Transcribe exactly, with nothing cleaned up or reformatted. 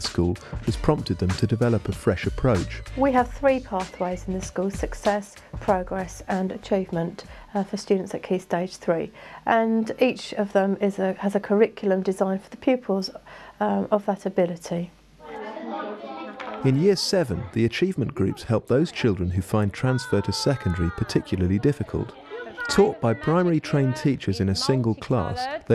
school has prompted them to develop a fresh approach. We have three pathways in the school: success, progress and achievement uh, for students at Key Stage three, and each of them is a, has a curriculum designed for the pupils um, of that ability. In Year seven, the achievement groups help those children who find transfer to secondary particularly difficult. Taught by primary trained teachers in a single class, they